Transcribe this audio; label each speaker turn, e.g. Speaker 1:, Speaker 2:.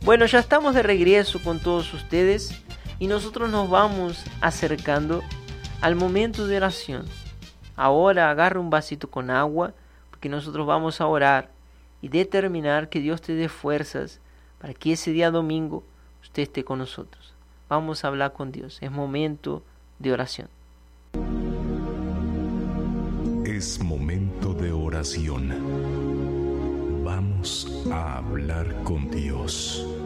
Speaker 1: Bueno, ya estamos de regreso con todos ustedes y nosotros nos vamos acercando al momento de oración. Ahora agarra un vasito con agua porque nosotros vamos a orar y determinar que Dios te dé fuerzas para que ese día domingo usted esté con nosotros. Vamos a hablar con Dios. Es momento de oración.
Speaker 2: Es momento de oración. Vamos a hablar con Dios.